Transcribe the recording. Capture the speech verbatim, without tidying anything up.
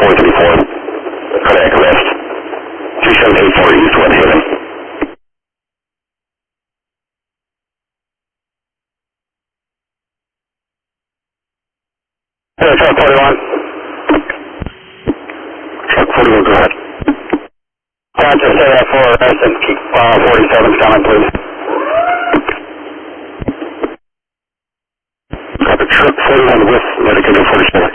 four three four. Cardiac arrest. two seven eight four East West Haven. Hey, truck forty-one. Truck forty-one, go ahead. Roger, stay at four arrest and keep uh, forty-seven's coming, please. Copy, truck forty-one with Medicaid forty-seven.